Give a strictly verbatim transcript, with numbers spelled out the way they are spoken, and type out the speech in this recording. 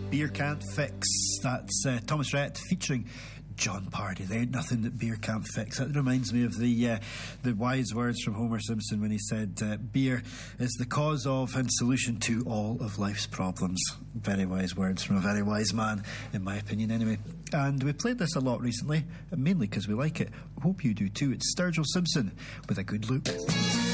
Beer Can't Fix. That's uh, Thomas Rhett featuring John Pardy. There ain't nothing that beer can't fix. That reminds me of the uh, the wise words from Homer Simpson when he said, uh, beer is the cause of and solution to all of life's problems. Very wise words from a very wise man, in my opinion anyway. And we played this a lot recently, mainly because we like it. Hope you do too. It's Sturgill Simpson with A Good Look.